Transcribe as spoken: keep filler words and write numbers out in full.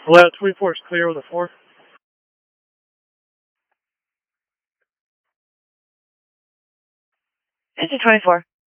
Layout twenty-four is clear with a four. Engine twenty-four.